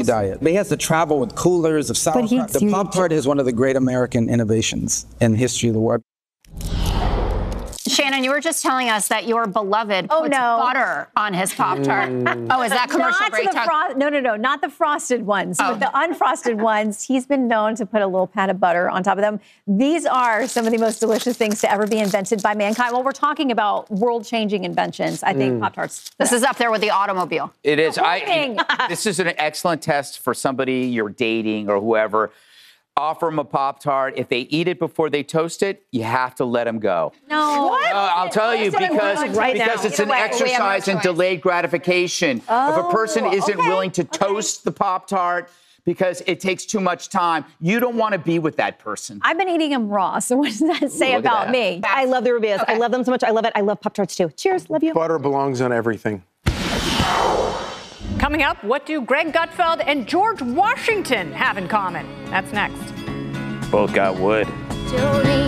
diet. But he has to travel with coolers of sauerkraut. The Pop-Tart is one of the great American innovations in the history of the world. Shannon, you were just telling us that your beloved puts butter on his Pop-Tart. Oh, is that commercial break talk? No, not the frosted ones, but the unfrosted ones. He's been known to put a little pat of butter on top of them. These are some of the most delicious things to ever be invented by mankind. Well, we're talking about world-changing inventions. I think Pop-Tarts. This is up there with the automobile. It is. This is an excellent test for somebody you're dating or whoever. Offer them a Pop-Tart. If they eat it before they toast it, you have to let them go. No. What? I'll tell you, because it's an exercise in delayed gratification. If a person isn't willing to toast the Pop-Tart because it takes too much time, you don't want to be with that person. I've been eating them raw, so what does that say about me? I love the Rubias. I love them so much. I love it. I love Pop-Tarts too. Cheers. Love you. Butter belongs on everything. Coming up, what do Greg Gutfeld and George Washington have in common? That's next. Both got wood.